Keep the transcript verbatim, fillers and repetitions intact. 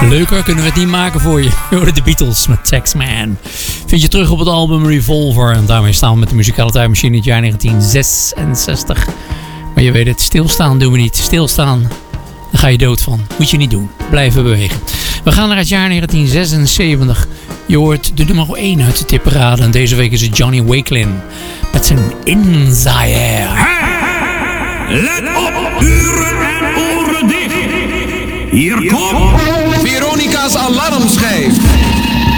Leuker kunnen we het niet maken voor je. Je hoorde de Beatles met Taxman. Vind je terug op het album Revolver. En daarmee staan we met de muzikale tijdmachine in het jaar negentien zesenzestig. Maar je weet het, stilstaan doen we niet. Stilstaan, daar ga je dood van. Moet je niet doen. Blijven bewegen. We gaan naar het jaar negentien zesenzeventig. Je hoort de nummer één uit de tipparade. En deze week is het Johnny Wakelin. Met zijn In Zaire. Let op, uren en oren dicht. Hier komt Veronica's alarmschijf.